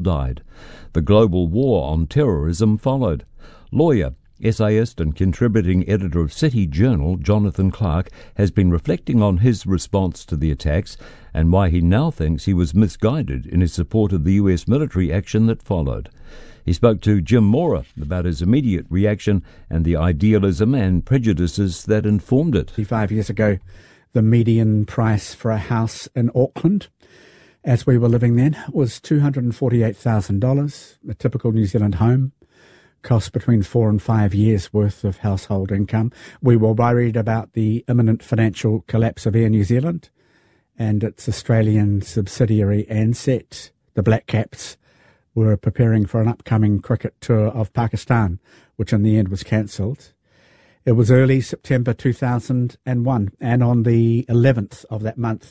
died. The global war on terrorism followed. Lawyer, essayist and contributing editor of City Journal, Jonathan Clark, has been reflecting on his response to the attacks and why he now thinks he was misguided in his support of the US military action that followed. He spoke to Jim Mora about his immediate reaction and the idealism and prejudices that informed it. 5 years ago, the median price for a house in Auckland, as we were living then, was $248,000. A typical New Zealand home cost between 4 and 5 years' worth of household income. We were worried about the imminent financial collapse of Air New Zealand and its Australian subsidiary Ansett. The Black Caps were preparing for an upcoming cricket tour of Pakistan, which in the end was cancelled. It was early September 2001, and on the 11th of that month,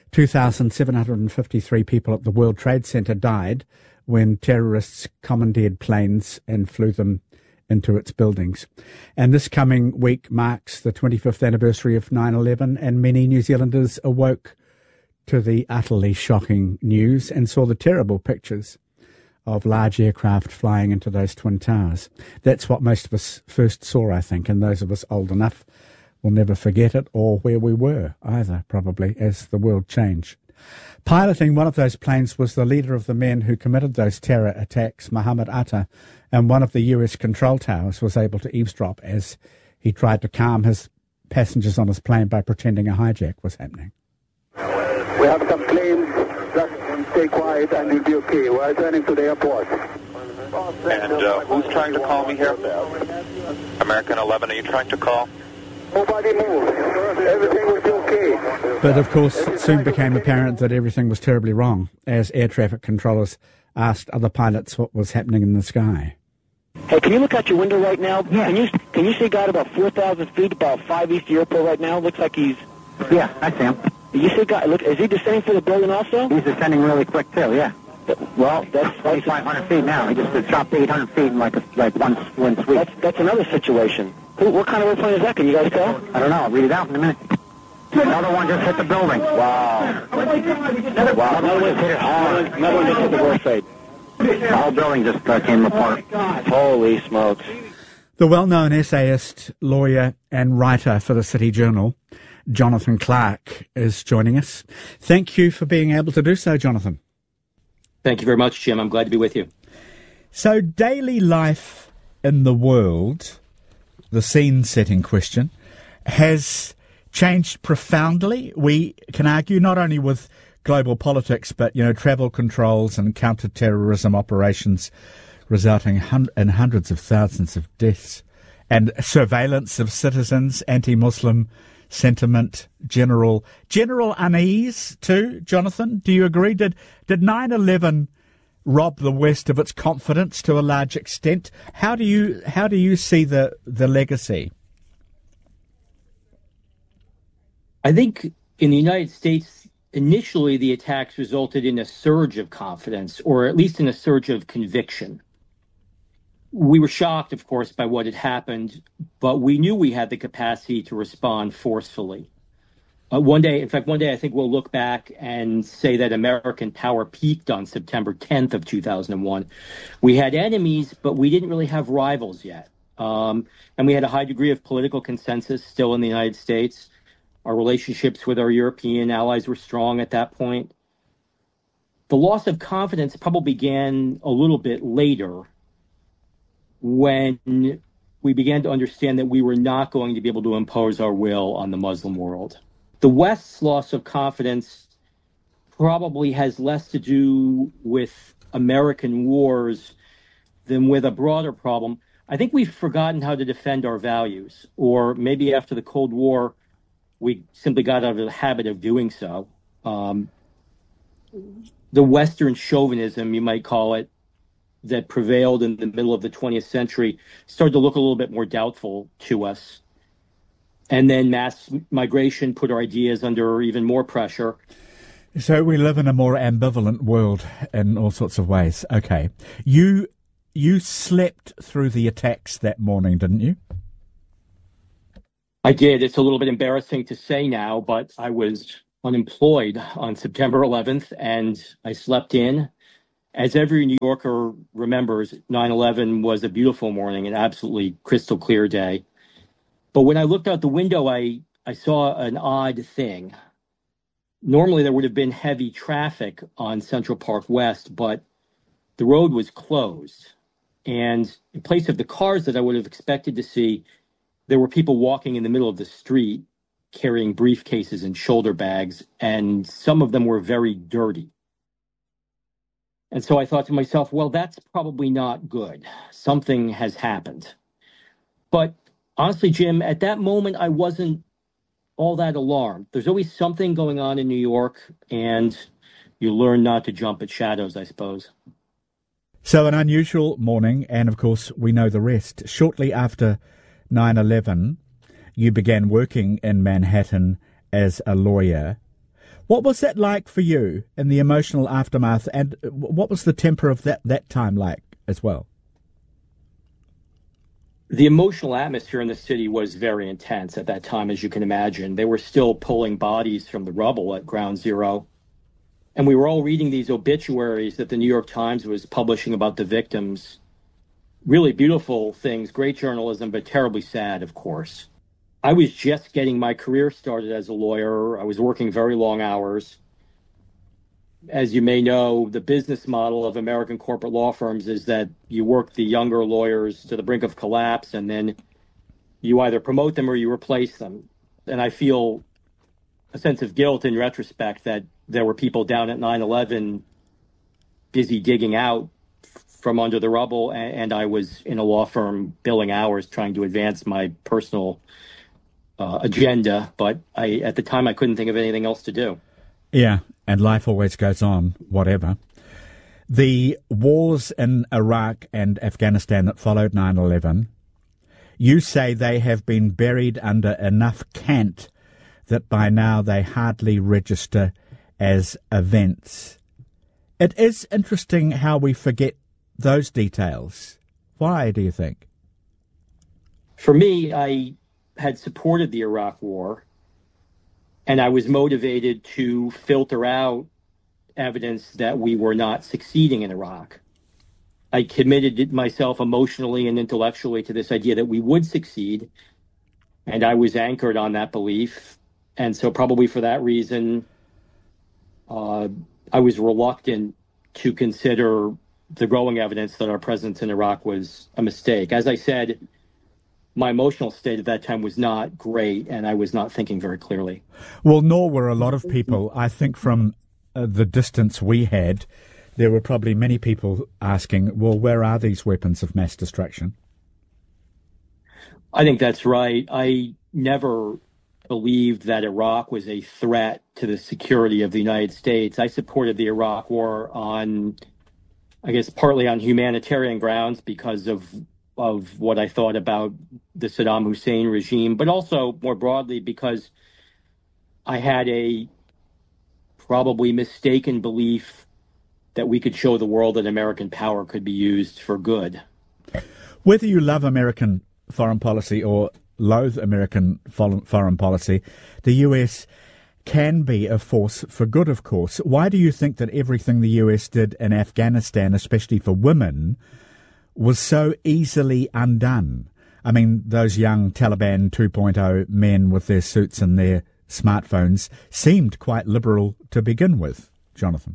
2,753 people at the World Trade Center died when terrorists commandeered planes and flew them into its buildings. And this coming week marks the 25th anniversary of 9/11, and many New Zealanders awoke to the utterly shocking news and saw the terrible pictures of large aircraft flying into those twin towers. That's what most of us first saw, I think, and those of us old enough will never forget it, or where we were either, probably, as the world changed. Piloting one of those planes was the leader of the men who committed those terror attacks, Mohammed Atta, and one of the US control towers was able to eavesdrop as he tried to calm his passengers on his plane by pretending a hijack was happening. We have some planes. Just stay quiet and you'll be okay. We're turning to the airport. And who's trying to call me here? American 11, are you trying to call? Nobody move. Everything will be okay. But of course, it soon became apparent that everything was terribly wrong as air traffic controllers asked other pilots what was happening in the sky. Hey, can you look out your window right now? Yeah. Can you see a guy at about 4,000 feet, about 5 east of the airport right now? Looks like he's... Yeah, I see him. You see a guy, look, is he descending for the building also? He's descending really quick, too, yeah. Well, that's... 500 feet now. He just dropped 800 feet in like one sweep. That's another situation. What kind of airplane is that? Can you guys tell? I don't know. I'll read it out in a minute. Another one just hit the building. Wow. Another one hit it hard. Another one just hit the World Trade. The whole building just came apart. Holy smokes. The well-known essayist, lawyer and writer for the City Journal, Jonathan Clark, is joining us. Thank you for being able to do so, Jonathan. Thank you very much, Jim. I'm glad to be with you. So daily life in the world, the scene-setting question, has changed profoundly. We can argue not only with global politics, but, travel controls and counter-terrorism operations resulting in hundreds of thousands of deaths, and surveillance of citizens, anti-Muslim sentiment, general unease too. Jonathan, do you agree? Did 9/11 rob the West of its confidence to a large extent? How do you see the legacy? I think in the United States, initially the attacks resulted in a surge of confidence, or at least in a surge of conviction. We were shocked, of course, by what had happened, but we knew we had the capacity to respond forcefully. One day, I think we'll look back and say that American power peaked on September 10th of 2001. We had enemies, but we didn't really have rivals yet. And we had a high degree of political consensus still in the United States. Our relationships with our European allies were strong at that point. The loss of confidence probably began a little bit later, when we began to understand that we were not going to be able to impose our will on the Muslim world. The West's loss of confidence probably has less to do with American wars than with a broader problem. I think we've forgotten how to defend our values, or maybe after the Cold War, we simply got out of the habit of doing so. The Western chauvinism, you might call it, that prevailed in the middle of the 20th century started to look a little bit more doubtful to us. And then mass migration put our ideas under even more pressure. So we live in a more ambivalent world in all sorts of ways. Okay. You slept through the attacks that morning, didn't you? I did. It's a little bit embarrassing to say now, but I was unemployed on September 11th, and I slept in. As every New Yorker remembers, 9/11 was a beautiful morning, an absolutely crystal clear day. But when I looked out the window, I saw an odd thing. Normally, there would have been heavy traffic on Central Park West, but the road was closed. And in place of the cars that I would have expected to see, there were people walking in the middle of the street carrying briefcases and shoulder bags, and some of them were very dirty. And so I thought to myself, well, that's probably not good. Something has happened. But honestly, Jim, at that moment, I wasn't all that alarmed. There's always something going on in New York, and you learn not to jump at shadows, I suppose. So an unusual morning, and of course, we know the rest. Shortly after 9/11, you began working in Manhattan as a lawyer. What was that like for you in the emotional aftermath, and what was the temper of that time like as well? The emotional atmosphere in the city was very intense at that time, as you can imagine. They were still pulling bodies from the rubble at Ground Zero. And we were all reading these obituaries that the New York Times was publishing about the victims. Really beautiful things, great journalism, but terribly sad, of course. I was just getting my career started as a lawyer. I was working very long hours. As you may know, the business model of American corporate law firms is that you work the younger lawyers to the brink of collapse, and then you either promote them or you replace them. And I feel a sense of guilt in retrospect that there were people down at 9/11 busy digging out from under the rubble, and I was in a law firm billing hours trying to advance my personal agenda. But at the time, I couldn't think of anything else to do. Yeah, and life always goes on, whatever. The wars in Iraq and Afghanistan that followed 9/11, you say they have been buried under enough cant that by now they hardly register as events. It is interesting how we forget those details. Why, do you think? For me, I had supported the Iraq War, and I was motivated to filter out evidence that we were not succeeding in Iraq. I committed myself emotionally and intellectually to this idea that we would succeed, and I was anchored on that belief. And so probably for that reason, I was reluctant to consider the growing evidence that our presence in Iraq was a mistake. As I said, my emotional state at that time was not great, and I was not thinking very clearly. Well, nor were a lot of people. I think from the distance we had, there were probably many people asking, well, where are these weapons of mass destruction? I think that's right. I never believed that Iraq was a threat to the security of the United States. I supported the Iraq War on, I guess, partly on humanitarian grounds because of what I thought about the Saddam Hussein regime, but also more broadly because I had a probably mistaken belief that we could show the world that American power could be used for good. Whether you love American foreign policy or loathe American foreign policy, the US can be a force for good, of course. Why do you think that everything the US did in Afghanistan, especially for women, was so easily undone? I mean, those young Taliban 2.0 men with their suits and their smartphones seemed quite liberal to begin with, Jonathan.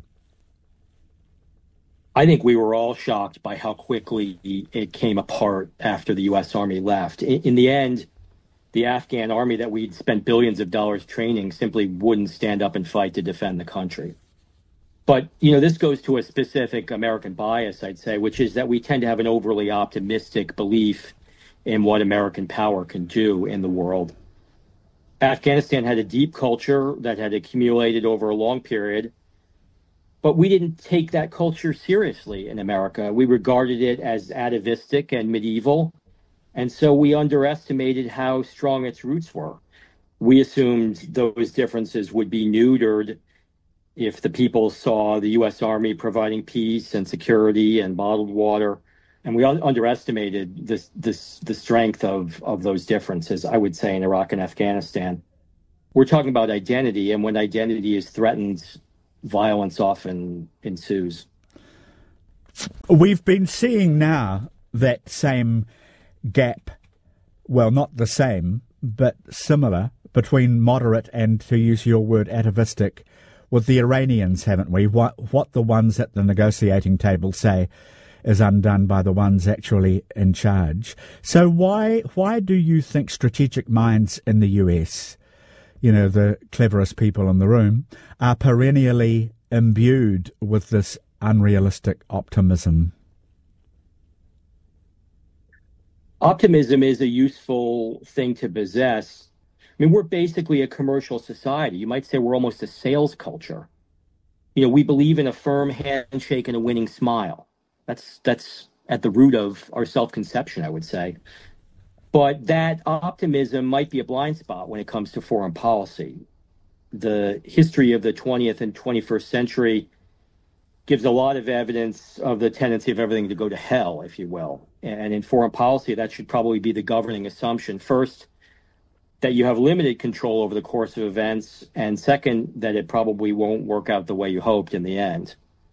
I think we were all shocked by how quickly it came apart after the U.S. Army left. In the end, the Afghan army that we'd spent billions of dollars training simply wouldn't stand up and fight to defend the country. But, this goes to a specific American bias, I'd say, which is that we tend to have an overly optimistic belief in what American power can do in the world. Afghanistan had a deep culture that had accumulated over a long period, but we didn't take that culture seriously in America. We regarded it as atavistic and medieval, and so we underestimated how strong its roots were. We assumed those differences would be neutered if the people saw the U.S. Army providing peace and security and bottled water, and we underestimated the strength of those differences, I would say, in Iraq and Afghanistan. We're talking about identity, and when identity is threatened, violence often ensues. We've been seeing now that same gap, well, not the same, but similar, between moderate and, to use your word, atavistic, with the Iranians, haven't we? What the ones at the negotiating table say is undone by the ones actually in charge. So why do you think strategic minds in the US, you know, the cleverest people in the room, are perennially imbued with this unrealistic optimism? Optimism is a useful thing to possess. I mean, we're basically a commercial society. You might say we're almost a sales culture. You know, we believe in a firm handshake and a winning smile. That's at the root of our self-conception, I would say. But that optimism might be a blind spot when it comes to foreign policy. The history of the 20th and 21st century gives a lot of evidence of the tendency of everything to go to hell, if you will. And in foreign policy, that should probably be the governing assumption. First, that you have limited control over the course of events, and second, that it probably won't work out the way you hoped in the end.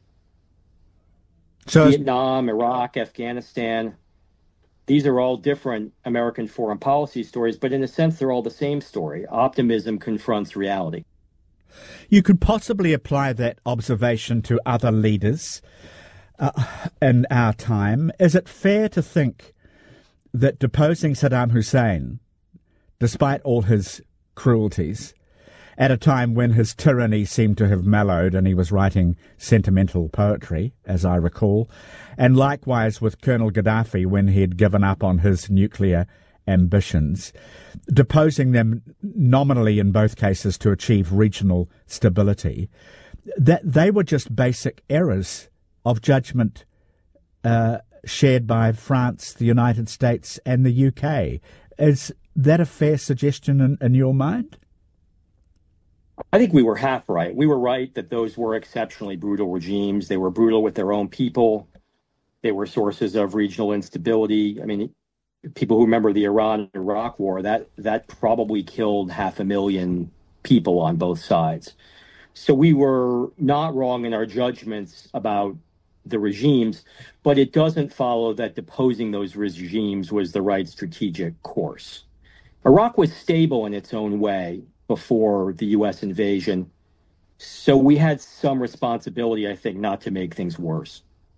So Vietnam, Iraq, Afghanistan, these are all different American foreign policy stories, but in a sense, they're all the same story. Optimism confronts reality. You could possibly apply that observation to other leaders in our time. Is it fair to think that deposing Saddam Hussein, despite all his cruelties, at a time when his tyranny seemed to have mellowed and he was writing sentimental poetry, as I recall, and likewise with Colonel Gaddafi when he had given up on his nuclear ambitions, deposing them nominally in both cases to achieve regional stability, that they were just basic errors of judgment shared by France, the United States and the UK. Is that a fair suggestion in your mind? I think we were half right. We were right that those were exceptionally brutal regimes. They were brutal with their own people. They were sources of regional instability. I mean, people who remember the Iran-Iraq war, that probably killed 500,000 people on both sides. So we were not wrong in our judgments about the regimes, but it doesn't follow that deposing those regimes was the right strategic course. Iraq was stable in its own way before the U.S. invasion, so we had some responsibility, I think, not to make things worse.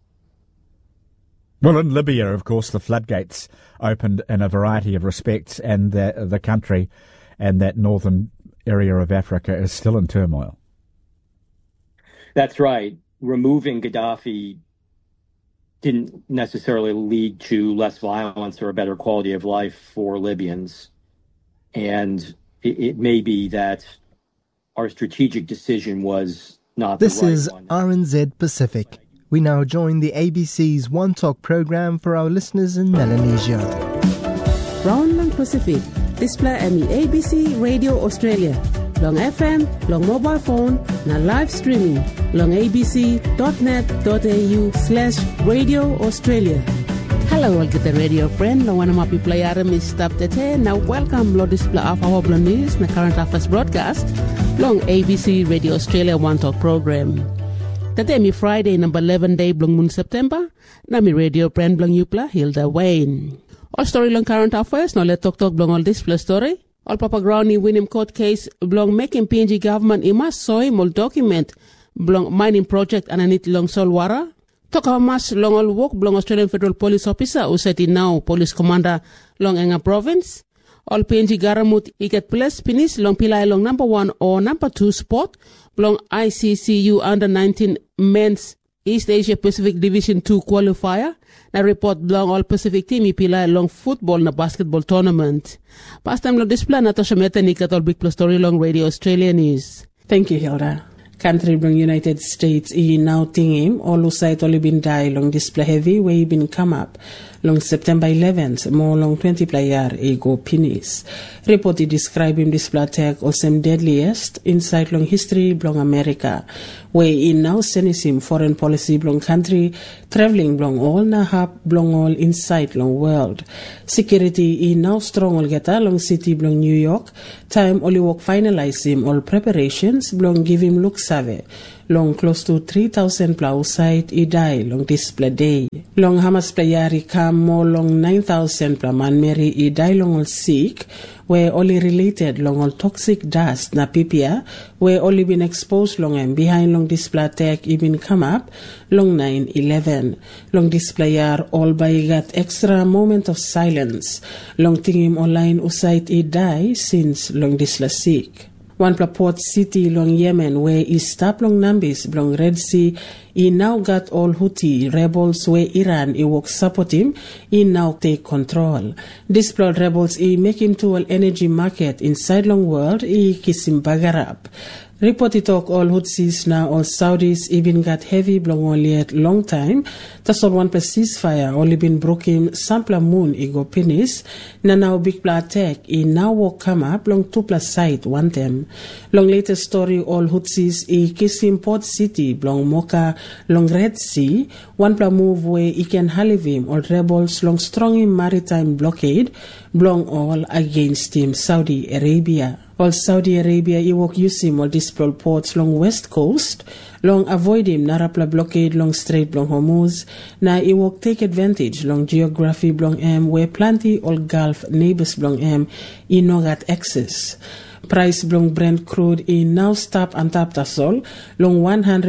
Well, in Libya, of course, the floodgates opened in a variety of respects, and the country and that northern area of Africa is still in turmoil. That's right. Removing Gaddafi didn't necessarily lead to less violence or a better quality of life for Libyans. And it may be that our strategic decision was not the right one. This is RNZ Pacific. We now join the ABC's One Talk program for our listeners in Melanesia. Round Long Pacific, display me ABC Radio Australia. Long FM, long mobile phone, na live streaming, long abc.net.au/Radio Australia. Hello, all the radio friend. Long one of my people are Mr. Tete. Now welcome, Lord display of our news, the current affairs broadcast, long ABC Radio Australia One Talk program. Today me Friday number 11 day blong moon September. Na mi radio friend blong Yupla Hilda Wayne. All story long current affairs. Now let's talk blong all display story. All Papa Groundy winning court case blong making PNG government imas soy mol document blong mining project ananit long Solwara. Talk about mas long all work blong Australian Federal Police Officer who said now Police Commander long Enga Province. All PNG Garamut ikat place pinis long pilai long number 1 or number 2 spot blong ICCU under 19 men's East Asia Pacific Division 2 qualifier. Na report blong all Pacific team ipila long football na basketball tournament. Past time long display na to Shameta Nikat all Big Plus Story long Radio Australia News. Thank you, Hilda. Country blong United States now tingim all usait only been die long display heavy way been come up long September 11th more long 20 player ego pinis. Reported describe him display attack also deadliest inside long history blong America. Way in now him foreign policy blong country traveling blong all na hap blong all inside long world. Security in now strong all geta long city blong New York. Time only work finalize him all preparations blong give him look save. Long close to 3,000 pla outside I die long display day. Long Hamas playari come more long 9,000 pla man Mary I die long all sick, where only related long all toxic dust na PPA, where only been exposed long and behind long display tech even come up, long 9/11. Long displayer all by got extra moment of silence. Long thing him online usait I die since long display sick. One port city long Yemen where is stop long Nambis long Red Sea, he now got all Houthi rebels where Iran he work support him, he now take control. This plot rebels he make him to all energy market inside long world, he kiss him bagarap. Report it talk all Houthis now all Saudis even got heavy blong only at long time. That's all one plus ceasefire only been broken sampler moon ego penis. Now big pla attack he now walk come up long 2+ side one them. Long latest story all Houthis he kiss him port city blong Mocha long Red Sea. One pla move where he can have him all rebels long strong in maritime blockade blong all against him Saudi Arabia. All Saudi Arabia he walk use him all display ports long west coast, long avoid him Narapla blockade long Strait long Hormuz. Now he walk take advantage long geography blong where plenty all Gulf neighbors blong he no got access. Price blong Brent crude he now stop and tap tasol long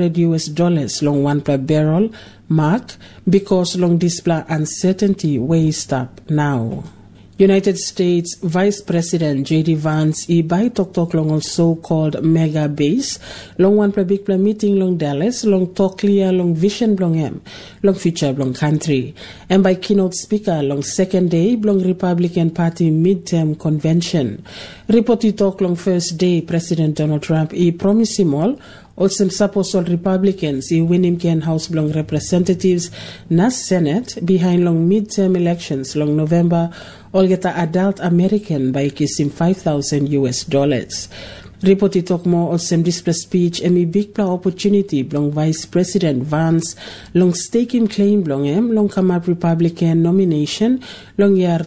$100 long one per barrel mark because long display uncertainty where he stop now. United States Vice President J.D. Vance he by talk long all so-called mega base long one big meeting long Dallas long talk clear long vision long long future long country and by keynote speaker long second day long Republican Party midterm convention. Report talk long first day President Donald Trump he promised him all some suppose all Republicans he win him can House long representatives na Senate behind long midterm elections long November all get a adult American by kissing $5,000. Report talk more all some display speech and me big pla opportunity long Vice President Vance long stake him claim long come up Republican nomination long year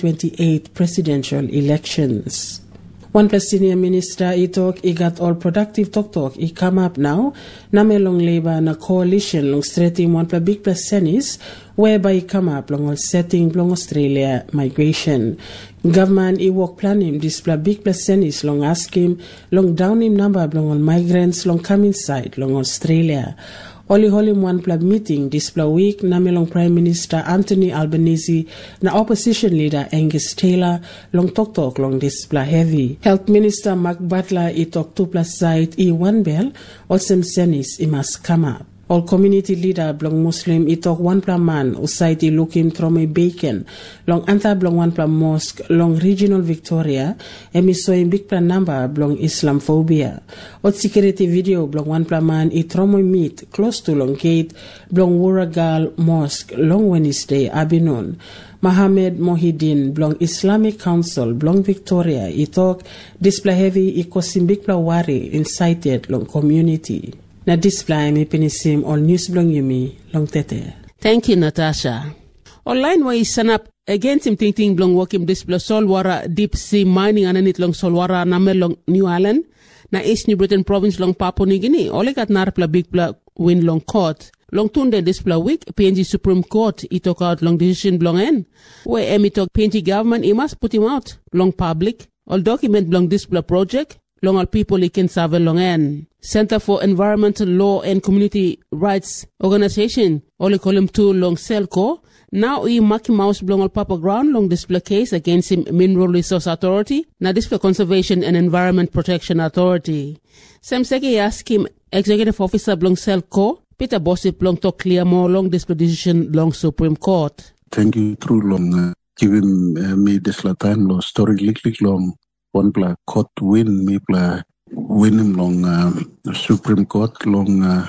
2028 presidential elections. One plus senior minister he talk he got all productive talk he come up now name long labor na coalition long straighting one plus big plus senis whereby he come up long all setting long Australia migration. Government he work plan him this plus big plus senis long ask him long down him number long all migrants long come inside long Australia. Only him one club meeting this week namelong Prime Minister Anthony Albanese na opposition leader Angus Taylor long talk long display heavy. Health Minister Mark Butler he talk 2+ side he one bell also senis he must come up. All community leader blong Muslim he talk 1+ man usai he look him from a bacon long anta blong 1+ mosque long regional Victoria and me saw him big plan number blong Islamophobia. All security video blong 1+ man he tromo meet close to long gate blong Wuragal mosque long Wednesday abinon. Mohammed Mohideen blong Islamic Council blong Victoria he talk display heavy he kosim big pla worry incited long community. Na display me pinisim all news blong yumi long tete. Thank you, Natasha. Online way sanap against him ting blong wakim display solwara deep sea mining ananit long solwara namel long New Ireland na East New Britain province long Papua New Guinea. Ole kat narpla big pla win long court. Long tunde display week PNG Supreme Court he took out long decision blong en. Where emi talk PNG government he must put him out long public. All document blong display project long all people he can serve long en. Center for Environmental Law and Community Rights Organization, only call him 2 long Celco. Now he Maki Mouse blong all Papa Ground long display case against him Mineral Resource Authority, na display Conservation and Environment Protection Authority. Semseki ask him Executive Officer blong Celco, Peter Bossip blong to clear more long display decision long Supreme Court. Thank you through long giving me this time long story lick long one pla court win me pla win him long Supreme Court long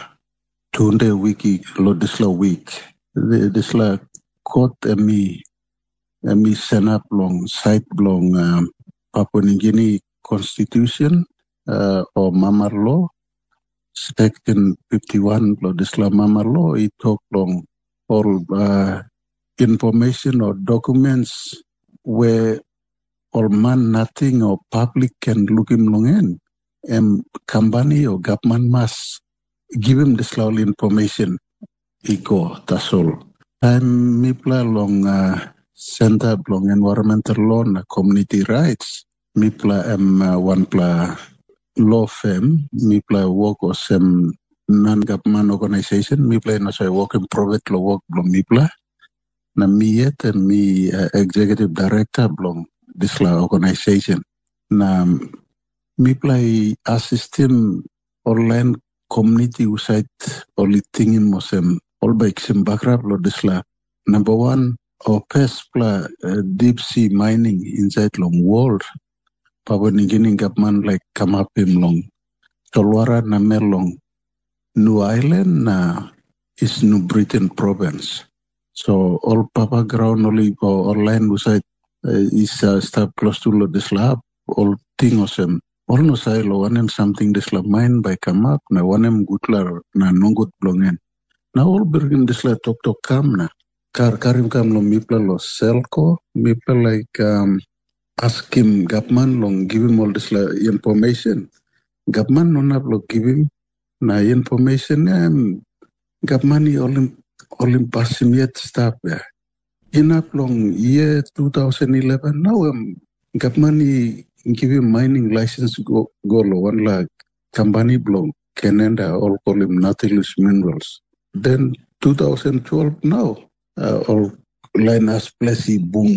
Tunde wiki lo disla week disla court me set up long site long Papua New Guinea Constitution or Mamar law section 51 lo disla Mamar law it talk long all information or documents where all man nothing or public can look him long in. company or government must give him this all information. He go, that's all. I'm Mipla long Center long environmental law and community rights. Mipla one pla law firm. Mipla work or some non-government organization. Mipla no say work in private law work blong Mipla. Na me yet and me executive director blong this law organization. Na Mipla assist him online community website only thing in Mosem. All by Xim Bakrab lo this law. Number one, our first deep sea mining inside long world. Papua New Guinea government like come up in long. Tolwara na Merlong. New Island is New Britain province. So all Papa ground only or land website is start close to the slab. All thing osem. All no say lo one something the slab mine by come up na one gutlar na nongut blongen. Now all bring this la talk come na. Karim kam lo mipla lo selco. Mipla like ask him government long give him all this la information. Government no not lo give him na information government all passing yet stop there. Enough long year 2011 now government give him mining license go lo one like company blong Canada all call him Nautilus Minerals. Then 2012 now all line as plessy boom.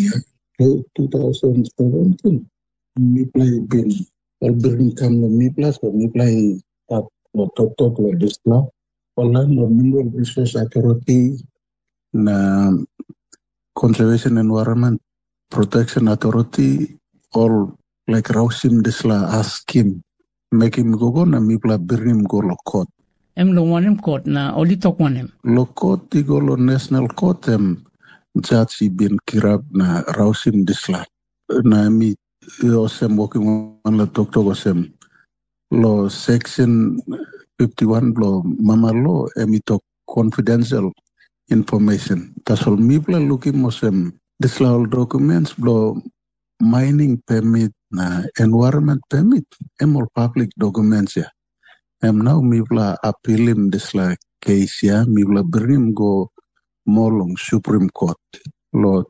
2017 me play been all building come to me plus but me play up talk like this now. Online Mineral Resource Authority na Conservation Environment Protection Authority all like Rausim Disla ask him make him go na me play bring him go lo court. Lo one him court na only talk one him. Lo court go lo national court judge been kirab na Rausim Disla na mi osem working on la doctor osem lo section 51 law mama law talk confidential information. That's all me looking mosem this law documents blow mining permit na environment permit all public documents ya. Now me appeal him this la case ya me bring go more long Supreme Court law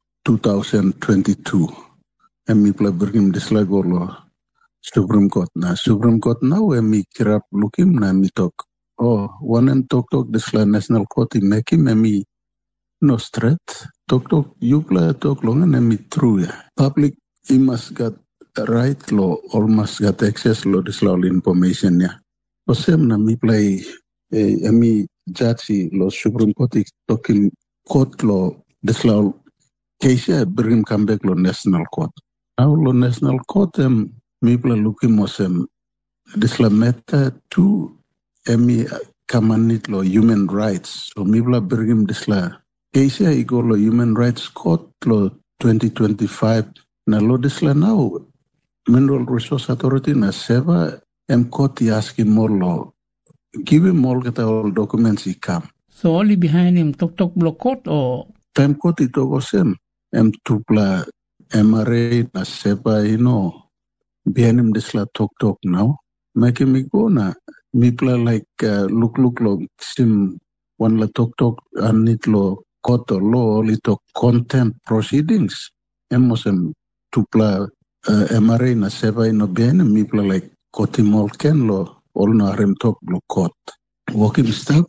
2022 me bring him this la go law Supreme Court now when me kirap look him na me talk. Oh, one and talk this la national court he make him and me no straight. Talk you play talk long and me true ya. Public he must get right law or must get access law this law information ya. So same na me play me judge law Supreme Court talking court law this law case ya bring him come back law national court. Now law national court people looking mosem this la matter to kamanit lo human rights. So people bring him this la case ya go lo human rights court lo 2025 na lo this la now Mineral Resource Authority na seva court ask him more law give him all get all documents he come. So only behind him talk block court or time court it go same tupla MRA na seva behind him this la talk now make him go na mipla like look lo sim one la talk and it lo court or law only talk contempt proceedings mosem tupla MRA na seva behind him mipla like court him all ken lo all no rem talk lo court walk him stop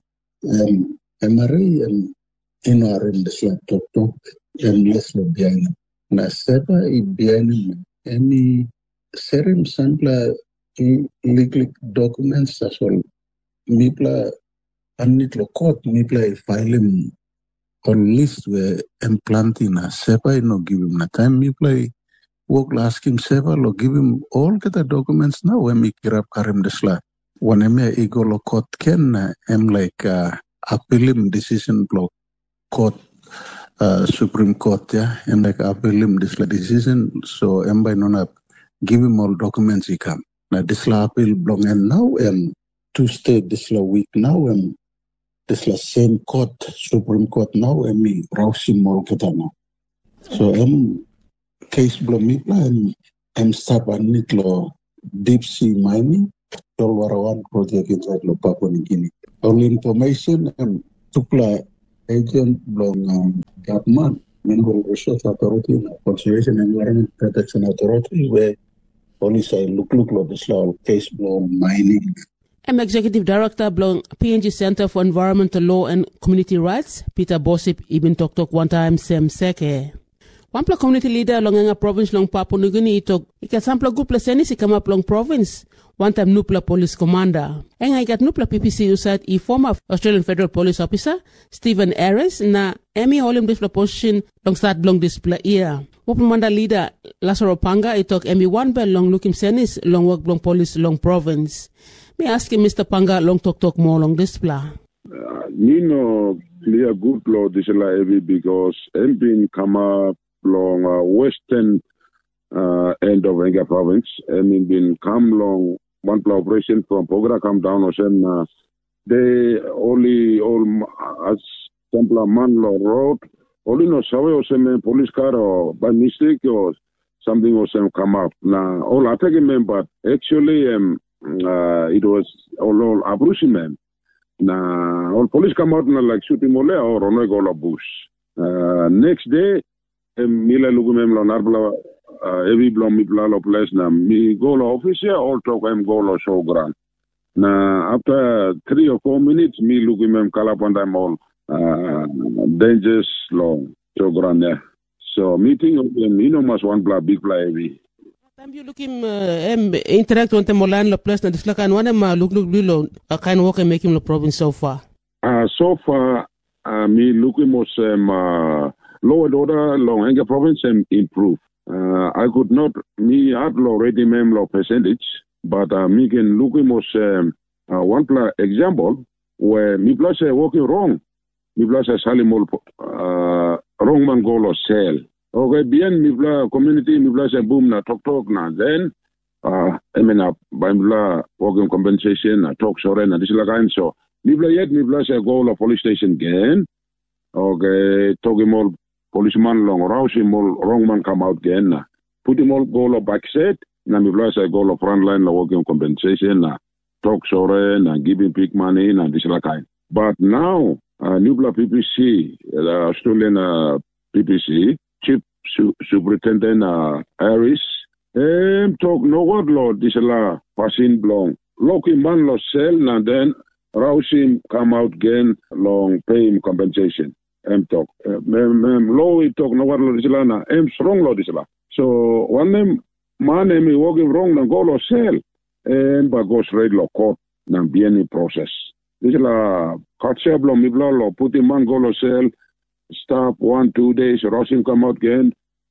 MRA rem this la talk and less lo behind him na seva behind him any serum sample legal documents as well. Mipla anit lo court mipla file him on list where implanting a sepa no give him na time mipla work ask him sepa lo give him all get the documents now when me kirap karim desla. When me ego lo court ken like appeal him decision block court Supreme Court ya like appeal him this decision so by non give him all documents he come. Now this la appeal belong and now Tuesday this la week now this la same court Supreme Court now me Rausim all kita now. So case belong me stop and need law deep sea mining Tolwara 1 project inside Papua New Guinea. Only information Tukla agent belong government, Mineral Resource Authority, Conservation Environment Protection Authority, where police look like this case belong mining. I'm Executive Director belong PNG Center for Environmental Law and Community Rights, Peter Bosip Ibn Tok one time Sem Seke. Wampla community leader long nga province long Papua New Guinea tok ikasampla gupla seni si kamap long province one time nupla police commander. Enga ikat nupla PPC usat I former Australian Federal Police Officer Stephen Ares na Emi holim display position long start long display year. Wapumanda leader Lazaro Panga itok Emi one bell long lookim senis long work long police long province. Me ask him Mr. Panga long talk more long display. Nino clear good law this heavy because been come up long western end of Enga province and been come long one operation from Pogra come down Ocean they only all as Templar Manlo road only no saw some police car or by mistake or something or some come up now all I take him but actually it was all abrushment now all police come out like shooting mole or on a bush next day Mila lugumem lo narbla every blom mi plalo place na mi go lo officer all talk go lo show grand. Na after 3 or 4 minutes mi lugumem kalapanda all dangerous long show grand there. So meeting of them mas one big bla heavy. Time you look him interact with them online lo place na dislakan one look lo kind work and make him the province so far. So far mi looking was law and order long Enga province improve. I could not me had already mem law percentage, but me can look at one example where me plus working wrong. Me plus salimol wrong man go sell. Okay, bien me plus community me plus boom na talk na then I mean by me working compensation na talk sore na this like so. Me plus yet me plus go to police station again. Okay, talk him all policeman long rouse him all wrong man come out again na put him all go back set na mi plus I go front line la working compensation na talk sore na giving big money na this like kind. But now Nubla PPC Australian PPC chief superintendent Harris talk no what law this la passing long lock him man lo sell na then rouse him come out again long pay him compensation. Talk. Law talk no what law na strong law this la. So one name man me working wrong na go lo sell but go straight law court na bien process. This la catch blow me blow put him man go lo sell stop 1-2 days rushing come out again.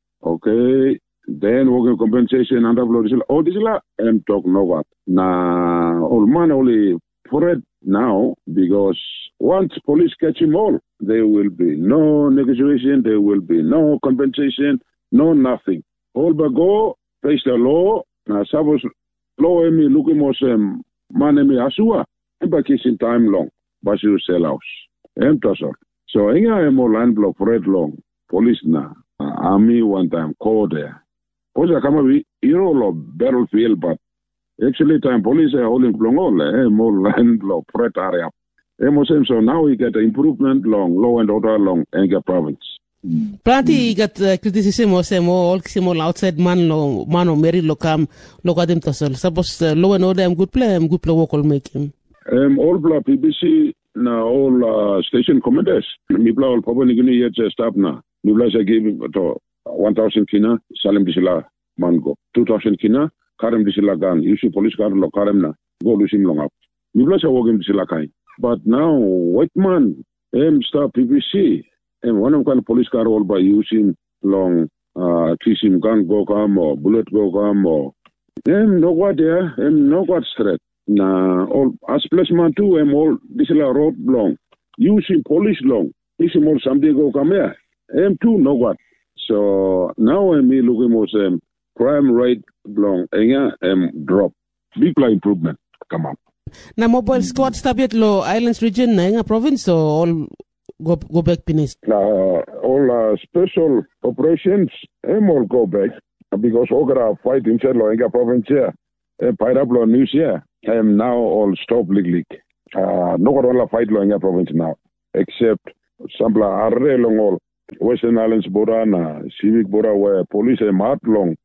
Okay. Then working compensation and blow this la. Oh this la talk no what. Na all man only for it now because once police catch him all, there will be no negotiation, there will be no compensation, no nothing. All but go, face the law, now suppose law me looking more man me asua, and by kissing time long, but you sell house. So I am more land block for it long, police na, army one time call there. Also come up hero of battlefield, but actually time police are all in long more land block for it area. So now we get improvement long law and order long Enga province. Plenty got criticism or some all outside man or Mary Locam Locadim Tassel. Suppose law and order good play work will make him. All PBC now all station commanders. Mipla all Papua New Guinea yet stop now. Mipla gave 1,000 kina Salim Disila Mango 2,000 kina Karem Disila Gan. You see police car lo Karem na go Lusim long up. Mipla working Disila Kai. But now, white man, start PPC, and one of the police car all by using long, kissing gun go come or bullet go come or, no what there, no what threat. Now, all as placement too, all this is a road long, using police long, this is more something go come here, too, no what. So now me looking more crime rate long, drop, big improvement come up. Na mobile squad stabit lo islands region na nga province so all go back pinis. All special operations all go back because ogra fight inside lo nga province here. Pairap lo news here. I am now all stop league. No one fight long in province now, except Sambla Arre long all Western Islands border na civic border where police are mad long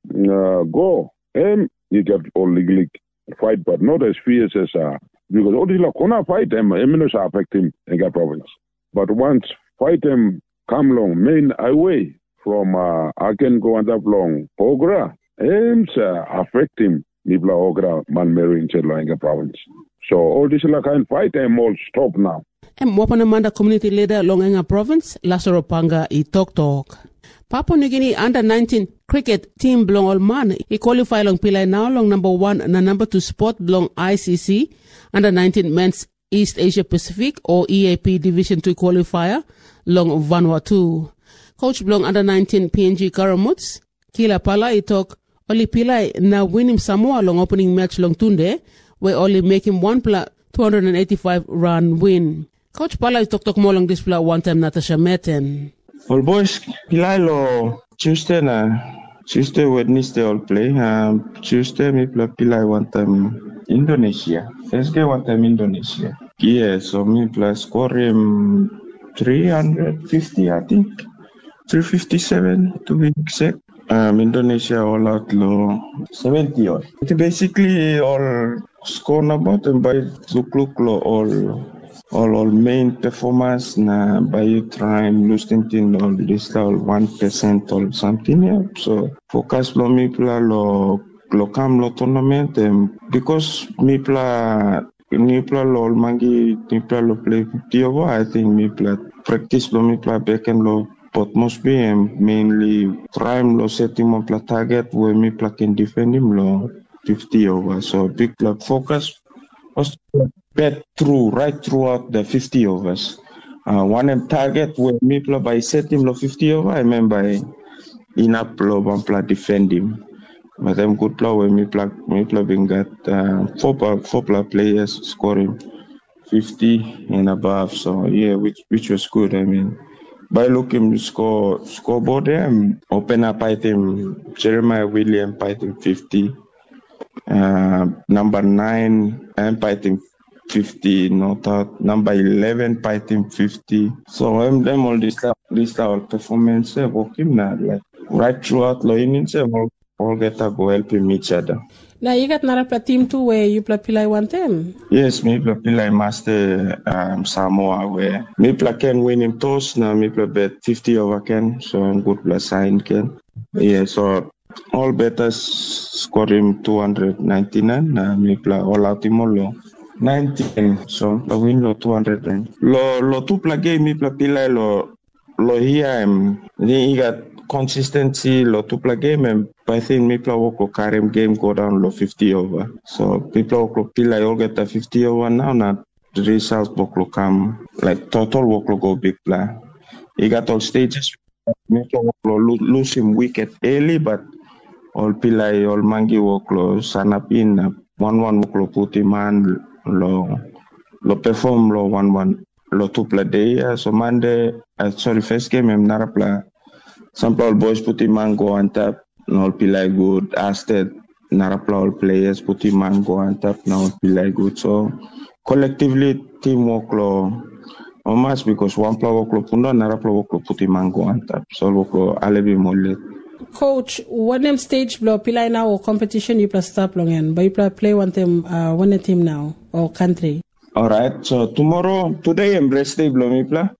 go and you get all league fight, but not as fierce as because all the Kona fight them eminence affect him in that province. But once fight them come long main highway from I can go and up long Ogra and affect him Nibla Ogra Man in Chedlainga province. So all this kind fight them all stop now. And Wapanamanda community leader Longenga province, Lazaro Panga I Talk. Papua New Guinea under-19 cricket team belong all man. He qualified long Pillai now long number 1 and number 2 spot belong ICC under-19 men's East Asia Pacific or EAP Division 2 qualifier long Vanuatu. Coach belong under-19 PNG Karamuts. Kila Pala I talk only Pillai now win him Samoa long opening match long Tunde where only make him 285 run win. Coach Pala I talk more long display one time Natasha Meten. All boys, Pillai lo Tuesday Wednesday all play. Tuesday me play Pillai one time Indonesia. Thursday one time Indonesia. Yeah, so me play score him 350 I think. 357 to be exact. Indonesia all out low 70 odd. It basically all score about and by look all main performance na by time losing team all this all 1% or something, yeah. So focus lo me play lo come lo tournament because me play lo mangi me play lo play 50 over. I think me play practice lo me play back and lo but must be mainly try lo set him on play target where me play can defend him lo 50 over. So big play focus was bet right throughout the 50 overs. One target where me play by set him lo 50 over. I mean by enough lo one play defend him. But I'm good play where me play being got four players scoring 50 and above. So yeah, which was good. I mean, by looking scoreboard there, open up item Jeremiah William item 50. Number 9 and item 50, not out. Number 11 item 50. So them all this our performance working now like right throughout the innings all get to go helping each other. Now you got another team too where you play Pillai one time? Yes, me play Pillai Master Samoa where me play can win him toss now me play bet 50 over can so I'm good play sign can. Yeah, so all betters score him 299 me play all out him all 19 so the win lo 200 lo two play game me play Pillai lo here he got consistency lo two play game and I think me play work Karim game go down lo 50 over. So people work Pillai all get a 50 over now the result work come like total work go big play. He got all stages. Me play work lose him wicket early but all Pillai all mangi work lo sanapin 1-1 work put him on lo perform lo 1-1 lo two play day. So Monday first game I'm not play. Some boys put him on go on top. All Pillai good. Asted Narapla all players put him on go on top. Now Pillai good. So collectively teamwork lo almost because one player work lo punda Narapla work lo put him on go on top. So work lo alebi molle. Coach, what them stage blow Pillai now or competition you play stop long and but you play one team now or country. All right. So today I'm rest day blow me play.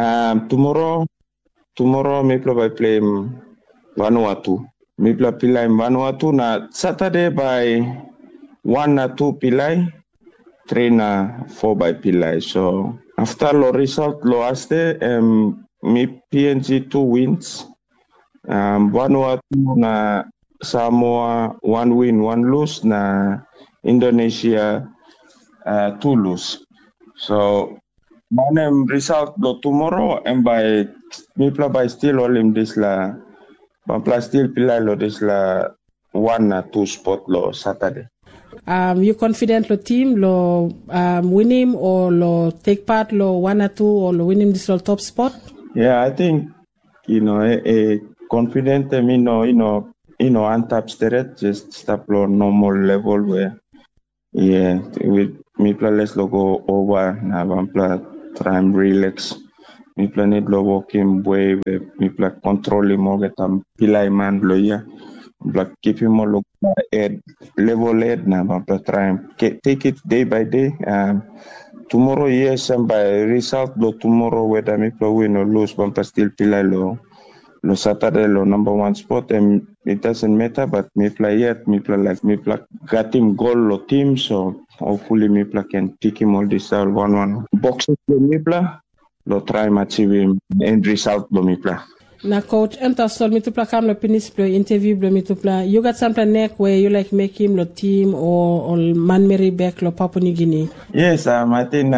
Tomorrow me play Vanuatu. Me play Pillai Vanuatu na Saturday by 1 na 2 Pillai, 3 na 4 by Pillai. So after lo result lo aste me PNG 2 wins. Vanuatu na Samoa 1 win 1 lose na Indonesia 2 lose. So manem result lo tomorrow and by me play by still all in this la play still Pillai lo this la 1 na 2 spot lo Saturday. You confident lo team lo win him or lo take part lo 1 or 2 or lo win him this lo top spot? Yeah, I think confident on top straight just stop lo normal level where Yeah, with me play let's go over na one play try and relax. Me play need lo walking way me play control mo get pilai man lo ya. But keep him all at level head na one play try and take it day by day. Tomorrow yes and by result lo tomorrow whether me play win or lose one play still pilai lo Saturday lo number 1 spot and it doesn't matter but me play got him goal lo team so hopefully me play can pick him all this out 1-1 boxes lo me play lo try and achieve him end result lo me play. Now coach enta sol me to play kam lo pinis play interview lo me to play you got something neck where you like make him lo team or man Mary back lo Papua New Guinea. Yes I think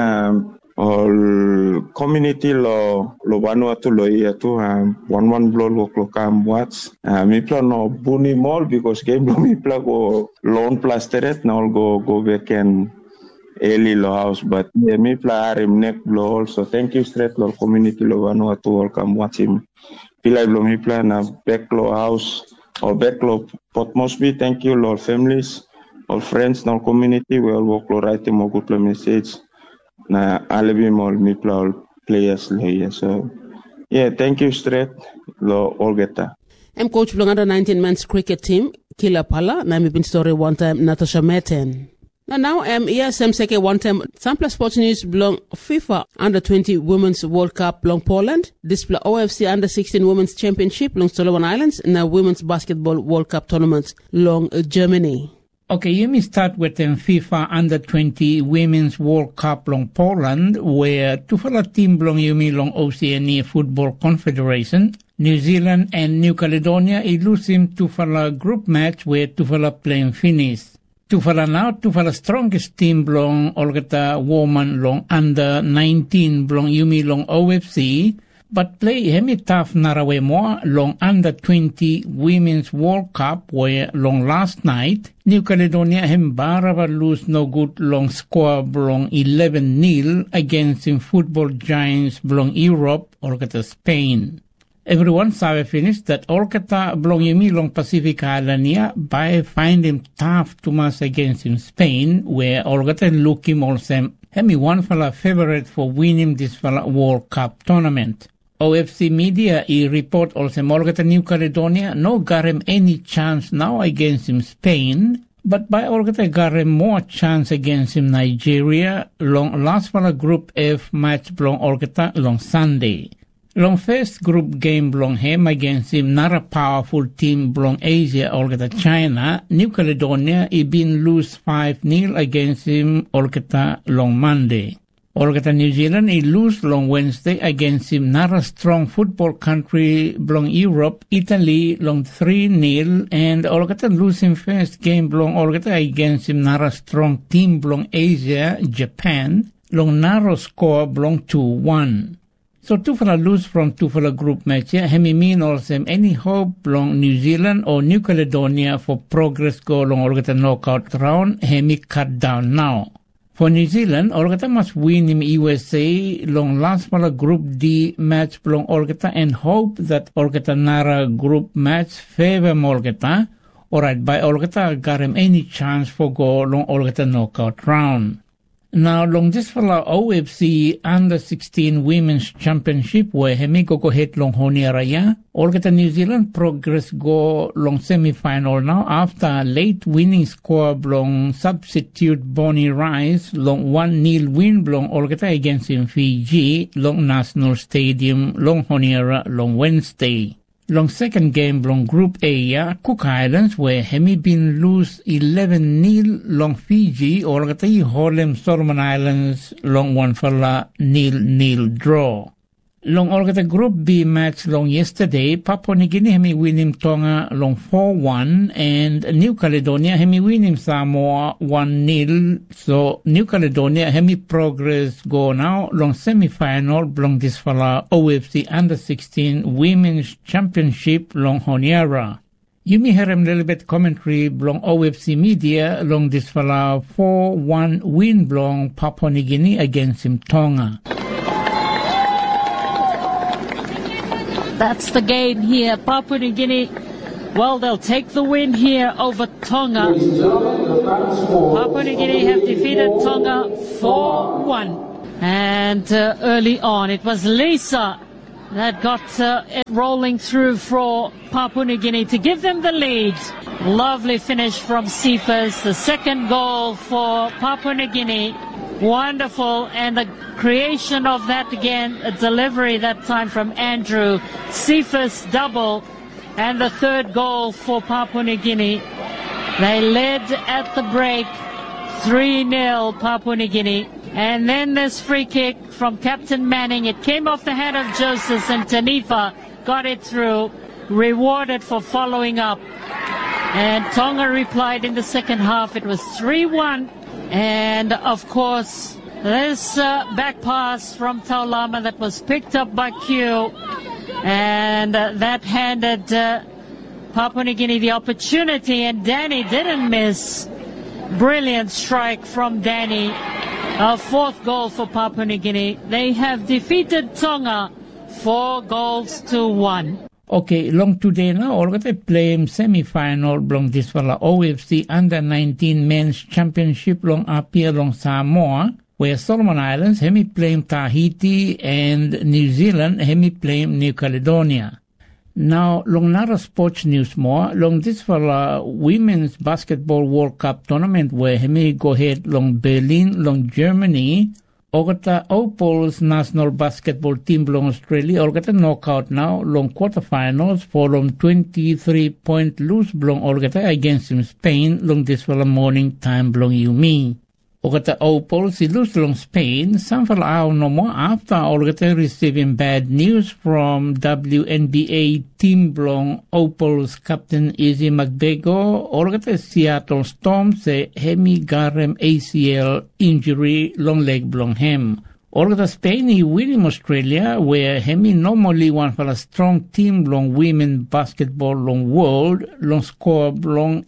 all community lo Vanuatu lo ia tu 1-1 blow lo kam watch me play no buni mall because game lo me play go loan plasteret now go back and early lo house but yeah, me play arim neck blow also thank you straight lo community lo Vanuatu all come watch him pilai lo me play na back lo house or back lo Port Moresby thank you lo families all friends no community we all work lo write him good play message na alibim all me play all players here so yeah thank you straight lo all geta I'm coach belong under 19 men's cricket team Kila Pala na mi bin story one time Natasha Meten now ESM seke one time Sampler Sports News belong FIFA under 20 Women's World Cup belong Poland display OFC under 16 Women's Championship belong Solomon Islands na Women's Basketball World Cup tournaments belong Germany. Okay, let me start with the FIFA Under-20 Women's World Cup long Poland, where tufala team belong Yumi long Oceania Football Confederation, New Zealand and New Caledonia losing tufala group match where tufala playing finish. Tufala now tufala strongest team belong Olgata woman long Under-19 belong Yumi long OFC, but play hemi tough narawe more long Under-20 Women's World Cup where long last night New Caledonia barava lose no good long score belong 11-0 against in football giants belong Europe Olgata Spain. Everyone saw finish that Olgata belong Yumi long Pacific Islandia by finding tough to mass against in Spain where Olgata look him also hemi one fella favorite for winning this fella World Cup tournament. OFC media report also Olgata New Caledonia no got him any chance now against him Spain, but by Olgata got him more chance against him Nigeria long last fella Group F match belong Olgata long Sunday. Long first group game belong him against him not a powerful team belong Asia Olgata China. New Caledonia been lose 5-0 against him Olgata long Monday. Olgata New Zealand lose long Wednesday against him not a strong football country belong Europe Italy long 3-0 and Olgata lose him first game belong Olgata against him not a strong team belong Asia Japan long narrow score belong 2-1. So tufala lose from tufala group match hemi mean also any hope belong New Zealand or New Caledonia for progress go long Olgata knockout round hemi cut down now. For New Zealand, Olgata must win in USA long last fala Group D match belong Olgata and hope that Olgata Nara group match favor Olgata. Alright, by Olgata got him any chance for go long Olgata knockout round. Now long this fala OFC Under-16 Women's Championship where hemi go head long Honiaraya. Olgata New Zealand progress go long semi-final now after late winning score belong substitute Bonnie Rice long 1-0 win belong Olgata against in Fiji long National Stadium long Honiara long Wednesday. Long second game belong Group A Cook Islands where hemi been lose 11-0 long Fiji Olgata Holem Solomon Islands long 1-0 draw. Long Olgata Group B match long yesterday, Papua New Guinea hemi win him Tonga long 4-1 and New Caledonia hemi win him Samoa 1-0. So New Caledonia hemi progress go now long semi-final belong this fella OFC Under-16 Women's Championship long Honiara. You may hear a little bit commentary belong OFC media long this fella 4-1 win belong Papua New Guinea against him Tonga. That's the game here. Papua New Guinea Well, they'll take the win here over Tonga. Papua New Guinea have defeated Tonga 4-1. And early on, it was Lisa that got it rolling through for Papua New Guinea to give them the lead. Lovely finish from Cephas. The second goal for Papua New Guinea. Wonderful. And the creation of that again, a delivery that time from Andrew. Cephas double. And the third goal for Papua New Guinea. They led at the break 3-0 Papua New Guinea. And then this free kick from Captain Manning. It came off the head of Joseph, and Tanifa got it through. Rewarded for following up. And Tonga replied in the second half. It was 3-1. And of course, this back pass from Taulama that was picked up by Q. And that handed Papua New Guinea the opportunity. And Danny didn't miss. Brilliant strike from Danny. A fourth goal for Papua New Guinea. They have defeated Tonga 4-1. Okay, long today now, all got a play semi-final long this fella OFC Under-19 Men's Championship long up here long Samoa, where Solomon Islands hemi playing Tahiti and New Zealand hemi playing New Caledonia. Now, long nara sports news more, long this fella Women's Basketball World Cup tournament where hemi go ahead long Berlin, long Germany, Ogata Opal's national basketball team long Australia, Ogata knockout now, long quarterfinals for long 23-point lose long Ogata against Spain, long this fella morning time long Yumi. Ogata Opal si lose long Spain, some fella out no more after Ogata receiving bad news from WNBA team blong Opal's captain Izzy McBego. Ogata Seattle Storm say hemi garem ACL injury long leg blong hem. Ogata Spain he winning Australia where hemi normally one fella strong team long women basketball long world long score long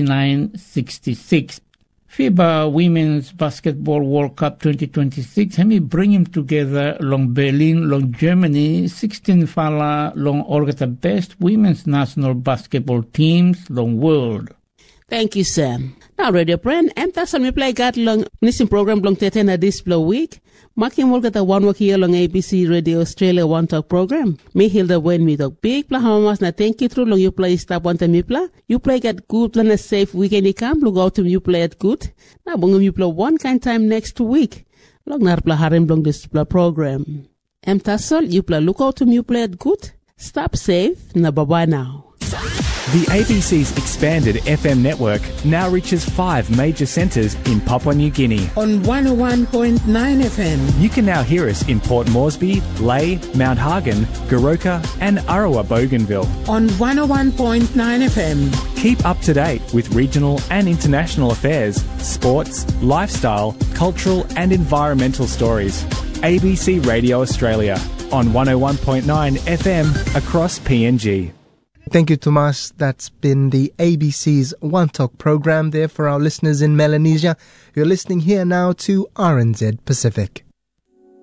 89-66. FIBA Women's Basketball World Cup 2026, hemi bring him together long Berlin, long Germany, 16 fala long Olgata best women's national basketball teams long world. Thank you, Sam. Now, radio friend, that's on me play got long listening program long tetena display week. Making work at the one work here long ABC Radio Australia One Talk program. Me Hilda when me talk big plahamas na thank you through long you play stop one time you play. You play get good plan a safe weekend you come look out to you play it good. Now bungum you play one kind time next week. Long nar plaharim long display program. Tasol you play look out to you play it good. Stop safe na bye bye now. The ABC's expanded FM network now reaches 5 major centres in Papua New Guinea. On 101.9 FM. You can now hear us in Port Moresby, Lae, Mount Hagen, Goroka and Arawa Bougainville. On 101.9 FM. Keep up to date with regional and international affairs, sports, lifestyle, cultural and environmental stories. ABC Radio Australia on 101.9 FM across PNG. Thank you, Tomas. That's been the ABC's One Talk program there for our listeners in Melanesia. You're listening here now to RNZ Pacific.